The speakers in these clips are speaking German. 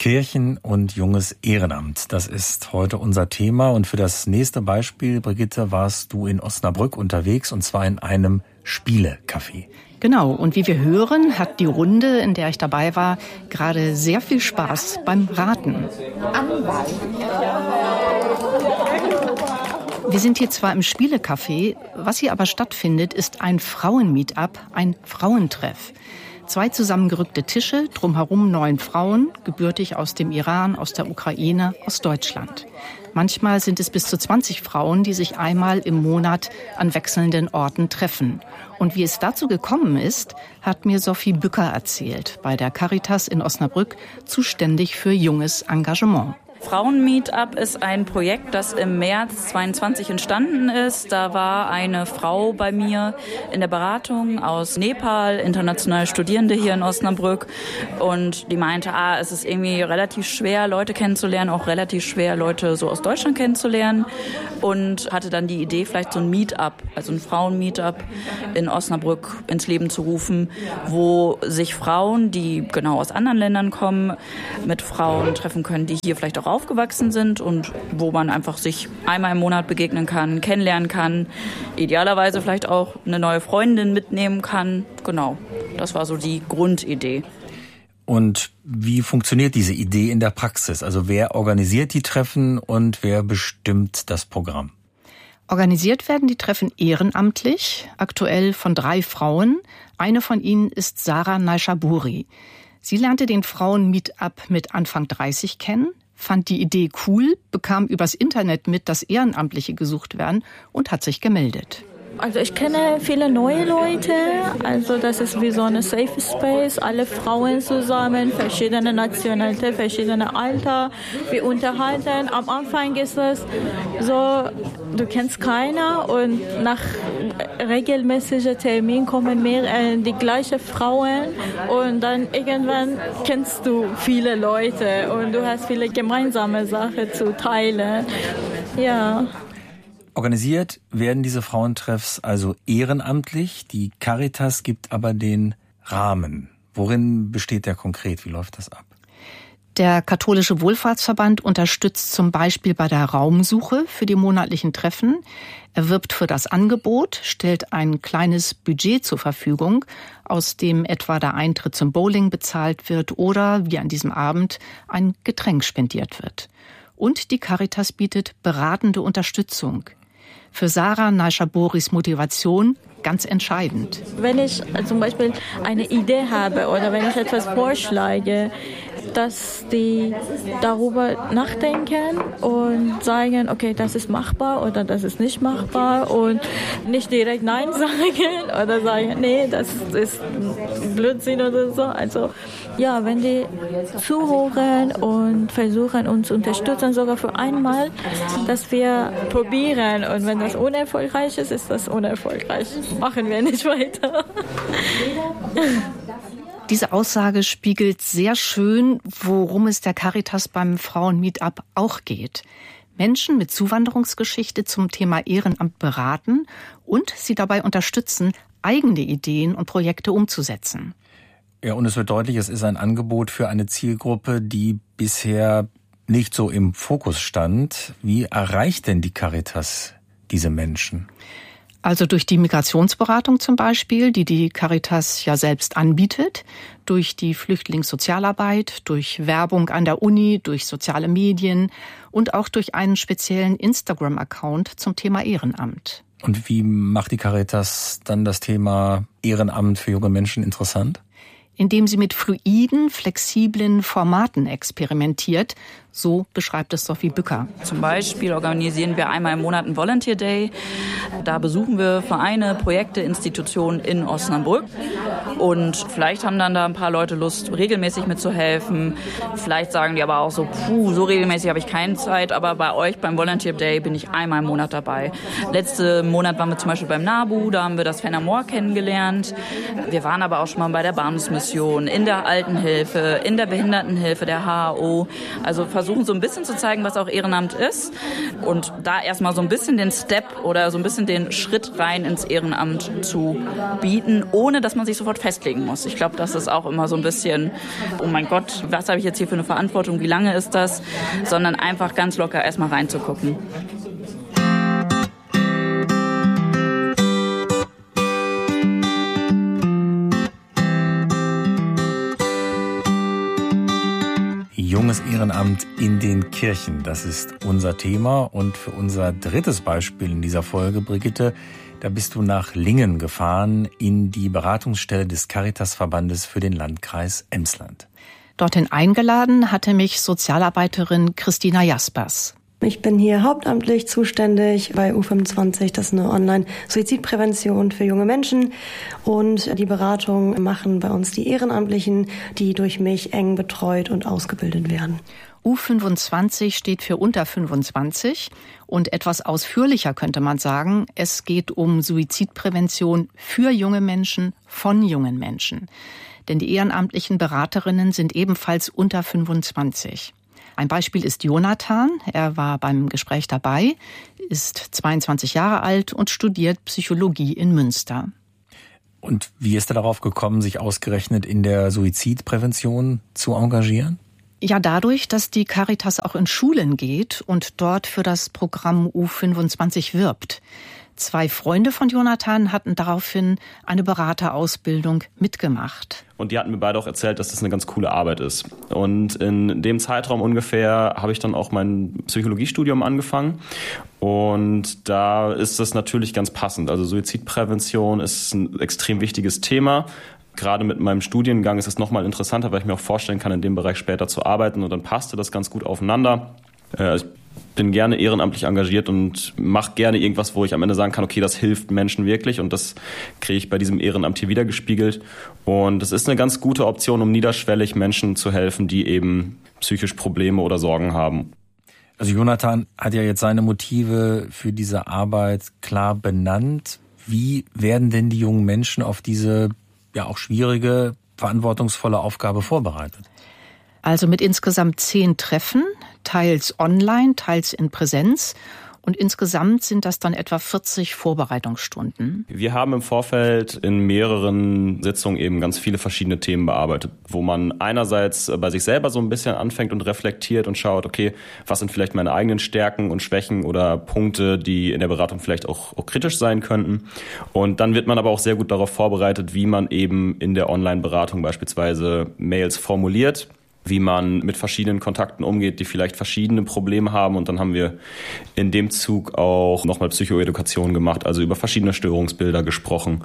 Kirchen und junges Ehrenamt. Das ist heute unser Thema. Und für das nächste Beispiel, Brigitte, warst du in Osnabrück unterwegs, und zwar in einem Spielecafé. Genau, und wie wir hören, hat die Runde, in der ich dabei war, gerade sehr viel Spaß beim Raten. Wir sind hier zwar im Spielecafé, was hier aber stattfindet, ist ein Frauen-Meetup, ein Frauentreff. 2 zusammengerückte Tische, drumherum 9 Frauen, gebürtig aus dem Iran, aus der Ukraine, aus Deutschland. Manchmal sind es bis zu 20 Frauen, die sich einmal im Monat an wechselnden Orten treffen. Und wie es dazu gekommen ist, hat mir Sophie Bücker erzählt, bei der Caritas in Osnabrück, zuständig für junges Engagement. Frauen-Meetup ist ein Projekt, das im März 2022 entstanden ist. Da war eine Frau bei mir in der Beratung aus Nepal, internationale Studierende hier in Osnabrück. Und die meinte, es ist irgendwie relativ schwer, Leute kennenzulernen, auch relativ schwer, Leute so aus Deutschland kennenzulernen. Und hatte dann die Idee, vielleicht so ein Meetup, also ein Frauen-Meetup in Osnabrück ins Leben zu rufen, wo sich Frauen, die genau aus anderen Ländern kommen, mit Frauen treffen können, die hier vielleicht auch aufgewachsen sind und wo man einfach sich einmal im Monat begegnen kann, kennenlernen kann, idealerweise vielleicht auch eine neue Freundin mitnehmen kann. Genau, das war so die Grundidee. Und wie funktioniert diese Idee in der Praxis? Also wer organisiert die Treffen und wer bestimmt das Programm? Organisiert werden die Treffen ehrenamtlich, aktuell von 3 Frauen. Eine von ihnen ist Sarah Naishaburi. Sie lernte den Frauen-Meetup mit Anfang 30 kennen, fand die Idee cool, bekam übers Internet mit, dass Ehrenamtliche gesucht werden und hat sich gemeldet. Also ich kenne viele neue Leute, also das ist wie so eine Safe Space, alle Frauen zusammen, verschiedene Nationalitäten, verschiedene Alter, wir unterhalten. Am Anfang ist es so, du kennst keiner und nach regelmäßigen Terminen kommen mehr die gleichen Frauen und dann irgendwann kennst du viele Leute und du hast viele gemeinsame Sachen zu teilen. Ja. Organisiert werden diese Frauentreffs also ehrenamtlich. Die Caritas gibt aber den Rahmen. Worin besteht der konkret? Wie läuft das ab? Der Katholische Wohlfahrtsverband unterstützt zum Beispiel bei der Raumsuche für die monatlichen Treffen. Er wirbt für das Angebot, stellt ein kleines Budget zur Verfügung, aus dem etwa der Eintritt zum Bowling bezahlt wird oder, wie an diesem Abend, ein Getränk spendiert wird. Und die Caritas bietet beratende Unterstützung. Für Sarah Naishaburis Motivation ganz entscheidend. Wenn ich zum Beispiel eine Idee habe oder wenn ich etwas vorschlage, dass die darüber nachdenken und sagen, okay, das ist machbar oder das ist nicht machbar und nicht direkt Nein sagen oder sagen, nee, das ist Blödsinn oder so. Also ja, wenn die zuhören und versuchen uns zu unterstützen, sogar für einmal, dass wir probieren und wenn das unerfolgreich ist, ist das unerfolgreich. Machen wir nicht weiter. Diese Aussage spiegelt sehr schön, worum es der Caritas beim Frauen-Meetup auch geht. Menschen mit Zuwanderungsgeschichte zum Thema Ehrenamt beraten und sie dabei unterstützen, eigene Ideen und Projekte umzusetzen. Ja, und es wird deutlich, es ist ein Angebot für eine Zielgruppe, die bisher nicht so im Fokus stand. Wie erreicht denn die Caritas diese Menschen? Also durch die Migrationsberatung zum Beispiel, die Caritas ja selbst anbietet, durch die Flüchtlingssozialarbeit, durch Werbung an der Uni, durch soziale Medien und auch durch einen speziellen Instagram-Account zum Thema Ehrenamt. Und wie macht die Caritas dann das Thema Ehrenamt für junge Menschen interessant? Indem sie mit fluiden, flexiblen Formaten experimentiert. So beschreibt es Sophie Bücker. Zum Beispiel organisieren wir einmal im Monat einen Volunteer Day. Da besuchen wir Vereine, Projekte, Institutionen in Osnabrück. Und vielleicht haben dann da ein paar Leute Lust, regelmäßig mitzuhelfen. Vielleicht sagen die aber auch so, so regelmäßig habe ich keine Zeit. Aber bei euch beim Volunteer Day bin ich einmal im Monat dabei. Letzten Monat waren wir zum Beispiel beim NABU, da haben wir das Fenamore kennengelernt. Wir waren aber auch schon mal bei der Barmsmission, in der Altenhilfe, in der Behindertenhilfe, der HAO. Also versuchen versuchen so ein bisschen zu zeigen, was auch Ehrenamt ist und da erstmal so ein bisschen den Step oder so ein bisschen den Schritt rein ins Ehrenamt zu bieten, ohne dass man sich sofort festlegen muss. Ich glaube, das ist auch immer so ein bisschen, oh mein Gott, was habe ich jetzt hier für eine Verantwortung, wie lange ist das, sondern einfach ganz locker erstmal reinzugucken. Junges Ehrenamt in den Kirchen, das ist unser Thema. Und für unser drittes Beispiel in dieser Folge, Brigitte, da bist du nach Lingen gefahren in die Beratungsstelle des Caritasverbandes für den Landkreis Emsland. Dorthin eingeladen hatte mich Sozialarbeiterin Christina Jaspers. Ich bin hier hauptamtlich zuständig bei U25, das ist eine Online-Suizidprävention für junge Menschen. Und die Beratung machen bei uns die Ehrenamtlichen, die durch mich eng betreut und ausgebildet werden. U25 steht für unter 25 und etwas ausführlicher könnte man sagen, es geht um Suizidprävention für junge Menschen, von jungen Menschen. Denn die ehrenamtlichen Beraterinnen sind ebenfalls unter 25. Ein Beispiel ist Jonathan. Er war beim Gespräch dabei, ist 22 Jahre alt und studiert Psychologie in Münster. Und wie ist er darauf gekommen, sich ausgerechnet in der Suizidprävention zu engagieren? Ja, dadurch, dass die Caritas auch in Schulen geht und dort für das Programm U25 wirbt. 2 Freunde von Jonathan hatten daraufhin eine Beraterausbildung mitgemacht. Und die hatten mir beide auch erzählt, dass das eine ganz coole Arbeit ist. Und in dem Zeitraum ungefähr habe ich dann auch mein Psychologiestudium angefangen. Und da ist das natürlich ganz passend. Also Suizidprävention ist ein extrem wichtiges Thema. Gerade mit meinem Studiengang ist es nochmal interessanter, weil ich mir auch vorstellen kann, in dem Bereich später zu arbeiten. Und dann passte das ganz gut aufeinander. Ich bin gerne ehrenamtlich engagiert und mache gerne irgendwas, wo ich am Ende sagen kann, okay, das hilft Menschen wirklich, und das kriege ich bei diesem Ehrenamt hier wiedergespiegelt. Und es ist eine ganz gute Option, um niederschwellig Menschen zu helfen, die eben psychisch Probleme oder Sorgen haben. Also Jonathan hat ja jetzt seine Motive für diese Arbeit klar benannt. Wie werden denn die jungen Menschen auf diese ja auch schwierige, verantwortungsvolle Aufgabe vorbereitet? Also mit insgesamt 10 Treffen, teils online, teils in Präsenz. Und insgesamt sind das dann etwa 40 Vorbereitungsstunden. Wir haben im Vorfeld in mehreren Sitzungen eben ganz viele verschiedene Themen bearbeitet, wo man einerseits bei sich selber so ein bisschen anfängt und reflektiert und schaut, okay, was sind vielleicht meine eigenen Stärken und Schwächen oder Punkte, die in der Beratung vielleicht auch kritisch sein könnten. Und dann wird man aber auch sehr gut darauf vorbereitet, wie man eben in der Online-Beratung beispielsweise Mails formuliert, wie man mit verschiedenen Kontakten umgeht, die vielleicht verschiedene Probleme haben. Und dann haben wir in dem Zug auch nochmal Psychoedukation gemacht, also über verschiedene Störungsbilder gesprochen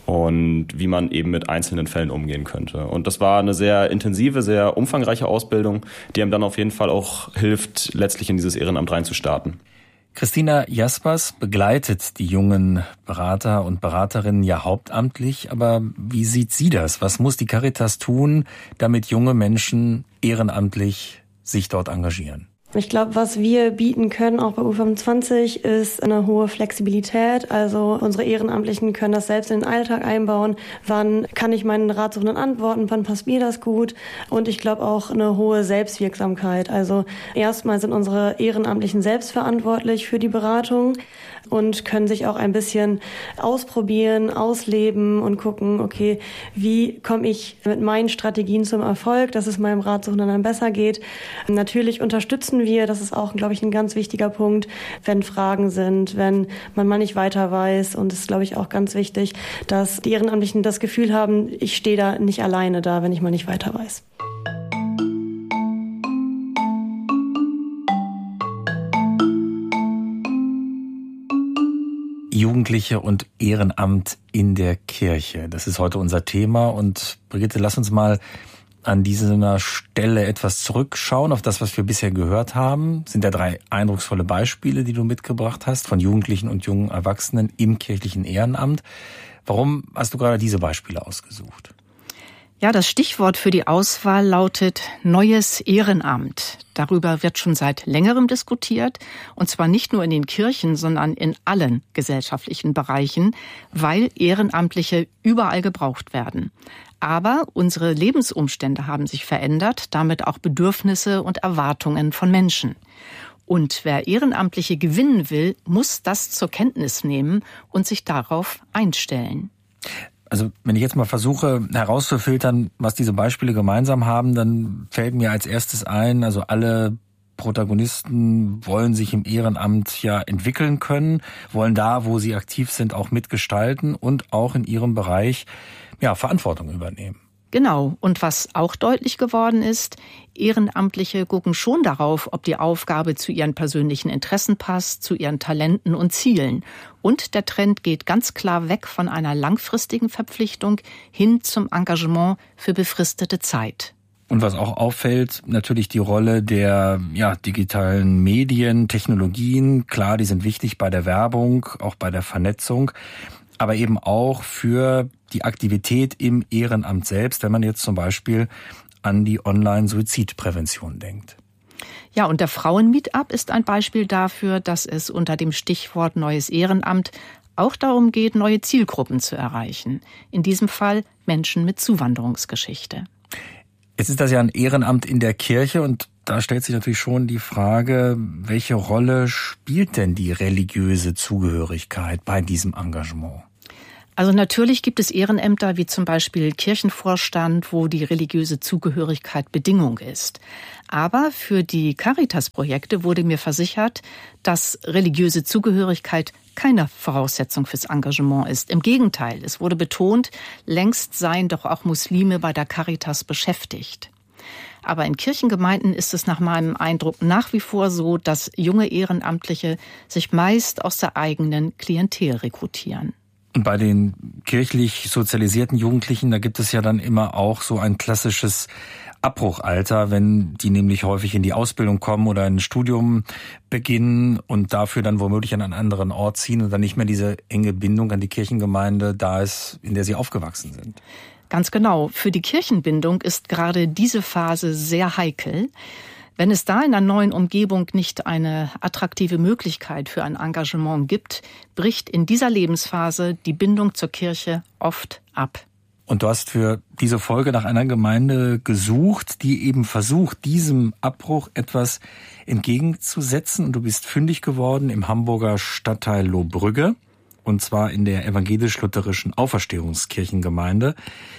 und wie man eben mit einzelnen Fällen umgehen könnte. Und das war eine sehr intensive, sehr umfangreiche Ausbildung, die einem dann auf jeden Fall auch hilft, letztlich in dieses Ehrenamt reinzustarten. Christina Jaspers begleitet die jungen Berater und Beraterinnen ja hauptamtlich, aber wie sieht sie das? Was muss die Caritas tun, damit junge Menschen ehrenamtlich sich dort engagieren? Ich glaube, was wir bieten können, auch bei U25, ist eine hohe Flexibilität. Also unsere Ehrenamtlichen können das selbst in den Alltag einbauen. Wann kann ich meinen Ratsuchenden antworten? Wann passt mir das gut? Und ich glaube auch eine hohe Selbstwirksamkeit. Also erstmal sind unsere Ehrenamtlichen selbst verantwortlich für die Beratung und können sich auch ein bisschen ausprobieren, ausleben und gucken, okay, wie komme ich mit meinen Strategien zum Erfolg, dass es meinem Ratsuchenden dann besser geht. Natürlich unterstützen wir, das ist auch, glaube ich, ein ganz wichtiger Punkt, wenn Fragen sind, wenn man mal nicht weiter weiß. Und es ist, glaube ich, auch ganz wichtig, dass die Ehrenamtlichen das Gefühl haben, ich stehe da nicht alleine da, wenn ich mal nicht weiter weiß. Jugendliche und Ehrenamt in der Kirche. Das ist heute unser Thema. Und Brigitte, lass uns mal an dieser Stelle etwas zurückschauen auf das, was wir bisher gehört haben. Das sind ja 3 eindrucksvolle Beispiele, die du mitgebracht hast, von Jugendlichen und jungen Erwachsenen im kirchlichen Ehrenamt. Warum hast du gerade diese Beispiele ausgesucht? Ja, das Stichwort für die Auswahl lautet neues Ehrenamt. Darüber wird schon seit längerem diskutiert, und zwar nicht nur in den Kirchen, sondern in allen gesellschaftlichen Bereichen, weil Ehrenamtliche überall gebraucht werden. Aber unsere Lebensumstände haben sich verändert, damit auch Bedürfnisse und Erwartungen von Menschen. Und wer Ehrenamtliche gewinnen will, muss das zur Kenntnis nehmen und sich darauf einstellen. Also wenn ich jetzt mal versuche herauszufiltern, was diese Beispiele gemeinsam haben, dann fällt mir als erstes ein, also alle Protagonisten wollen sich im Ehrenamt ja entwickeln können, wollen da, wo sie aktiv sind, auch mitgestalten und auch in ihrem Bereich Verantwortung übernehmen. Genau. Und was auch deutlich geworden ist, Ehrenamtliche gucken schon darauf, ob die Aufgabe zu ihren persönlichen Interessen passt, zu ihren Talenten und Zielen. Und der Trend geht ganz klar weg von einer langfristigen Verpflichtung hin zum Engagement für befristete Zeit. Und was auch auffällt, natürlich die Rolle der digitalen Medien, Technologien. Klar, die sind wichtig bei der Werbung, auch bei der Vernetzung, aber eben auch für die Aktivität im Ehrenamt selbst, wenn man jetzt zum Beispiel an die Online-Suizidprävention denkt. Ja, und der Frauen-Meetup ist ein Beispiel dafür, dass es unter dem Stichwort neues Ehrenamt auch darum geht, neue Zielgruppen zu erreichen. In diesem Fall Menschen mit Zuwanderungsgeschichte. Jetzt ist das ja ein Ehrenamt in der Kirche und da stellt sich natürlich schon die Frage, welche Rolle spielt denn die religiöse Zugehörigkeit bei diesem Engagement? Also natürlich gibt es Ehrenämter wie zum Beispiel Kirchenvorstand, wo die religiöse Zugehörigkeit Bedingung ist. Aber für die Caritas-Projekte wurde mir versichert, dass religiöse Zugehörigkeit keine Voraussetzung fürs Engagement ist. Im Gegenteil, es wurde betont, längst seien doch auch Muslime bei der Caritas beschäftigt. Aber in Kirchengemeinden ist es nach meinem Eindruck nach wie vor so, dass junge Ehrenamtliche sich meist aus der eigenen Klientel rekrutieren. Und bei den kirchlich sozialisierten Jugendlichen, da gibt es ja dann immer auch so ein klassisches Abbruchalter, wenn die nämlich häufig in die Ausbildung kommen oder ein Studium beginnen und dafür dann womöglich an einen anderen Ort ziehen und dann nicht mehr diese enge Bindung an die Kirchengemeinde da ist, in der sie aufgewachsen sind. Ganz genau. Für die Kirchenbindung ist gerade diese Phase sehr heikel. Wenn es da in einer neuen Umgebung nicht eine attraktive Möglichkeit für ein Engagement gibt, bricht in dieser Lebensphase die Bindung zur Kirche oft ab. Und du hast für diese Folge nach einer Gemeinde gesucht, die eben versucht, diesem Abbruch etwas entgegenzusetzen. Und du bist fündig geworden im Hamburger Stadtteil Lohbrügge, und zwar in der evangelisch-lutherischen Auferstehungskirchengemeinde.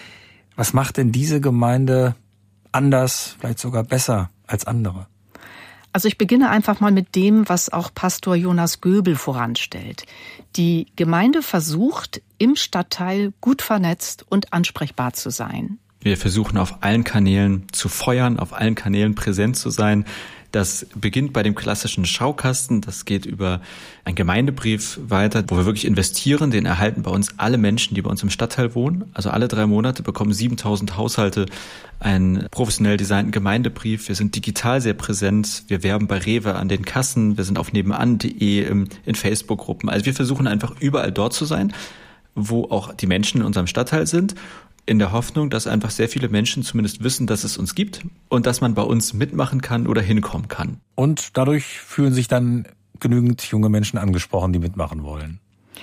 Was macht denn diese Gemeinde anders, vielleicht sogar besser als andere? Also ich beginne einfach mal mit dem, was auch Pastor Jonas Göbel voranstellt. Die Gemeinde versucht, im Stadtteil gut vernetzt und ansprechbar zu sein. Wir versuchen auf allen Kanälen zu feuern, auf allen Kanälen präsent zu sein. Das beginnt bei dem klassischen Schaukasten, das geht über einen Gemeindebrief weiter, wo wir wirklich investieren. Den erhalten bei uns alle Menschen, die bei uns im Stadtteil wohnen. Also alle 3 Monate bekommen 7.000 Haushalte einen professionell designten Gemeindebrief. Wir sind digital sehr präsent. Wir werben bei Rewe an den Kassen. Wir sind auf nebenan.de in Facebook-Gruppen. Also wir versuchen einfach überall dort zu sein, wo auch die Menschen in unserem Stadtteil sind, in der Hoffnung, dass einfach sehr viele Menschen zumindest wissen, dass es uns gibt und dass man bei uns mitmachen kann oder hinkommen kann. Und dadurch fühlen sich dann genügend junge Menschen angesprochen, die mitmachen wollen.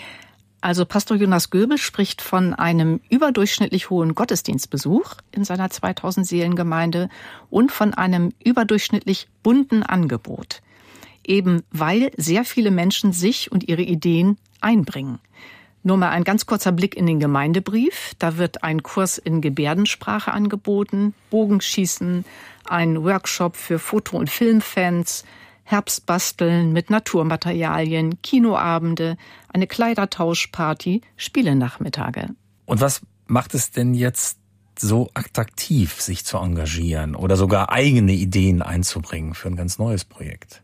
Also Pastor Jonas Göbel spricht von einem überdurchschnittlich hohen Gottesdienstbesuch in seiner 2000-Seelen-Gemeinde und von einem überdurchschnittlich bunten Angebot. Eben weil sehr viele Menschen sich und ihre Ideen einbringen. Nur mal ein ganz kurzer Blick in den Gemeindebrief. Da wird ein Kurs in Gebärdensprache angeboten, Bogenschießen, ein Workshop für Foto- und Filmfans, Herbstbasteln mit Naturmaterialien, Kinoabende, eine Kleidertauschparty, Spielenachmittage. Und was macht es denn jetzt so attraktiv, sich zu engagieren oder sogar eigene Ideen einzubringen für ein ganz neues Projekt?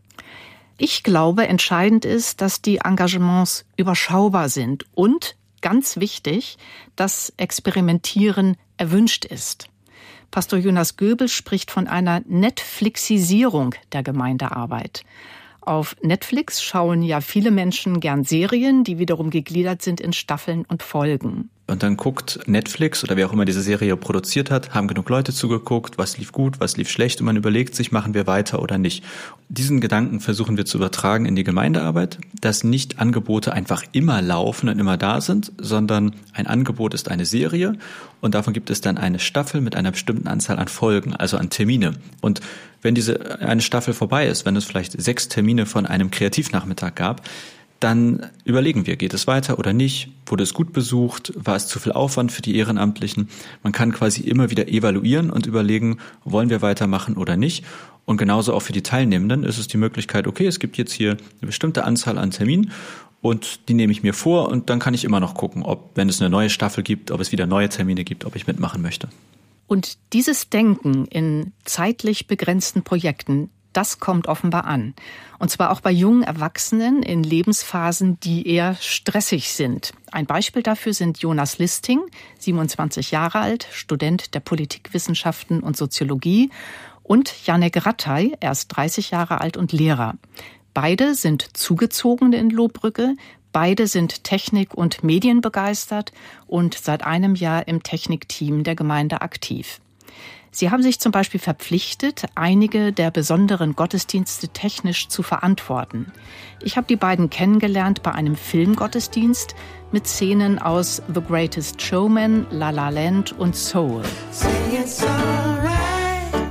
Ich glaube, entscheidend ist, dass die Engagements überschaubar sind und, ganz wichtig, dass Experimentieren erwünscht ist. Pastor Jonas Göbel spricht von einer Netflixisierung der Gemeindearbeit. Auf Netflix schauen ja viele Menschen gern Serien, die wiederum gegliedert sind in Staffeln und Folgen. Und dann guckt Netflix oder wer auch immer diese Serie produziert hat, haben genug Leute zugeguckt, was lief gut, was lief schlecht und man überlegt sich, machen wir weiter oder nicht. Diesen Gedanken versuchen wir zu übertragen in die Gemeindearbeit, dass nicht Angebote einfach immer laufen und immer da sind, sondern ein Angebot ist eine Serie und davon gibt es dann eine Staffel mit einer bestimmten Anzahl an Folgen, also an Termine. Und wenn eine Staffel vorbei ist, wenn es vielleicht 6 Termine von einem Kreativnachmittag gab, dann überlegen wir, geht es weiter oder nicht? Wurde es gut besucht? War es zu viel Aufwand für die Ehrenamtlichen? Man kann quasi immer wieder evaluieren und überlegen, wollen wir weitermachen oder nicht? Und genauso auch für die Teilnehmenden ist es die Möglichkeit, okay, es gibt jetzt hier eine bestimmte Anzahl an Terminen und die nehme ich mir vor und dann kann ich immer noch gucken, ob, wenn es eine neue Staffel gibt, ob es wieder neue Termine gibt, ob ich mitmachen möchte. Und dieses Denken in zeitlich begrenzten Projekten, das kommt offenbar an. Und zwar auch bei jungen Erwachsenen in Lebensphasen, die eher stressig sind. Ein Beispiel dafür sind Jonas Listing, 27 Jahre alt, Student der Politikwissenschaften und Soziologie, und Janek Rattay, er ist 30 Jahre alt und Lehrer. Beide sind Zugezogene in Lohbrügge, beide sind Technik- und Medienbegeistert und seit einem Jahr im Technikteam der Gemeinde aktiv. Sie haben sich zum Beispiel verpflichtet, einige der besonderen Gottesdienste technisch zu verantworten. Ich habe die beiden kennengelernt bei einem Filmgottesdienst mit Szenen aus The Greatest Showman, La La Land und Soul. Say it's alright.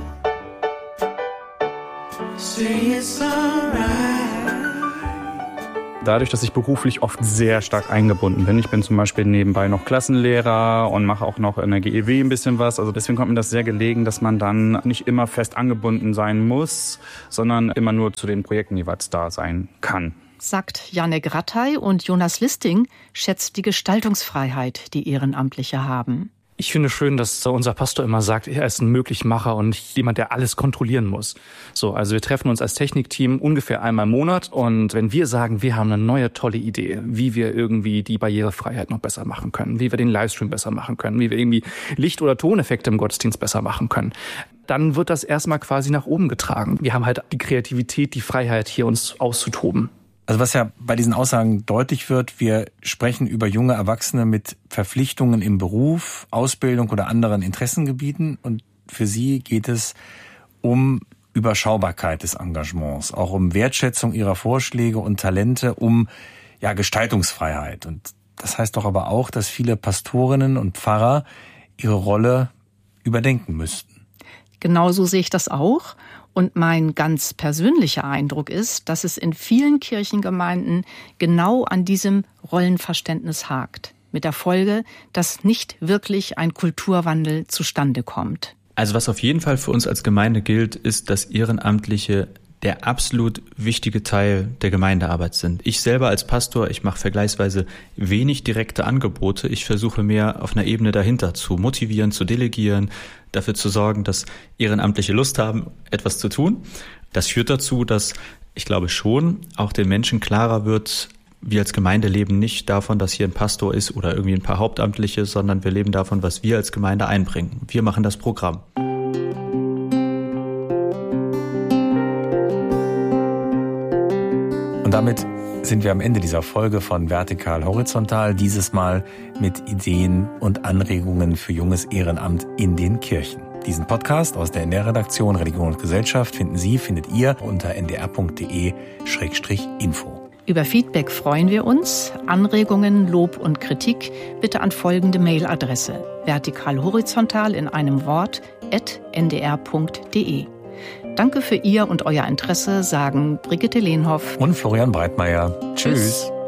Say it's alright. Dadurch, dass ich beruflich oft sehr stark eingebunden bin. Ich bin zum Beispiel nebenbei noch Klassenlehrer und mache auch noch in der GEW ein bisschen was. Also deswegen kommt mir das sehr gelegen, dass man dann nicht immer fest angebunden sein muss, sondern immer nur zu den Projekten jeweils da sein kann. Sagt Janek Rattay, und Jonas Listing schätzt die Gestaltungsfreiheit, die Ehrenamtliche haben. Ich finde schön, dass unser Pastor immer sagt, er ist ein Möglichmacher und nicht jemand, der alles kontrollieren muss. So, also wir treffen uns als Technikteam ungefähr einmal im Monat und wenn wir sagen, wir haben eine neue tolle Idee, wie wir irgendwie die Barrierefreiheit noch besser machen können, wie wir den Livestream besser machen können, wie wir irgendwie Licht- oder Toneffekte im Gottesdienst besser machen können, dann wird das erstmal quasi nach oben getragen. Wir haben halt die Kreativität, die Freiheit, hier uns auszutoben. Also was ja bei diesen Aussagen deutlich wird, wir sprechen über junge Erwachsene mit Verpflichtungen im Beruf, Ausbildung oder anderen Interessengebieten. Und für sie geht es um Überschaubarkeit des Engagements, auch um Wertschätzung ihrer Vorschläge und Talente, um Gestaltungsfreiheit. Und das heißt doch aber auch, dass viele Pastorinnen und Pfarrer ihre Rolle überdenken müssten. Genauso sehe ich das auch. Und mein ganz persönlicher Eindruck ist, dass es in vielen Kirchengemeinden genau an diesem Rollenverständnis hakt. Mit der Folge, dass nicht wirklich ein Kulturwandel zustande kommt. Also was auf jeden Fall für uns als Gemeinde gilt, ist, dass Ehrenamtliche der absolut wichtige Teil der Gemeindearbeit sind. Ich selber als Pastor, ich mache vergleichsweise wenig direkte Angebote. Ich versuche mehr auf einer Ebene dahinter zu motivieren, zu delegieren, dafür zu sorgen, dass Ehrenamtliche Lust haben, etwas zu tun. Das führt dazu, dass ich glaube schon auch den Menschen klarer wird, wir als Gemeinde leben nicht davon, dass hier ein Pastor ist oder irgendwie ein paar Hauptamtliche, sondern wir leben davon, was wir als Gemeinde einbringen. Wir machen das Programm. Und damit sind wir am Ende dieser Folge von Vertikal Horizontal, dieses Mal mit Ideen und Anregungen für junges Ehrenamt in den Kirchen. Diesen Podcast aus der NDR-Redaktion Religion und Gesellschaft findet ihr unter ndr.de/info. Über Feedback freuen wir uns. Anregungen, Lob und Kritik bitte an folgende Mailadresse: vertikalhorizontal in einem Wort @ndr.de. Danke für Ihr und euer Interesse, sagen Brigitte Lehnhoff und Florian Breitmeier. Tschüss.